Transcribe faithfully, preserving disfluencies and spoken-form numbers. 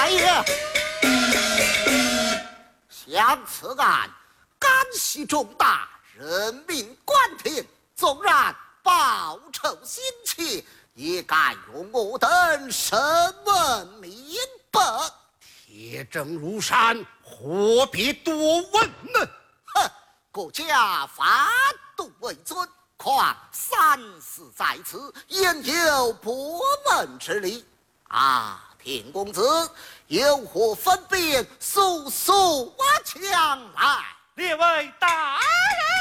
来也。相此案干系重大，人命关天，纵然报仇心切，也该用我等审问明白。 铁证如山，何必多问呢？ 哼，国家法度为尊，况三死在此，焉有不问之理？啊，田公子，有何分辨，速速将来。 列位大人。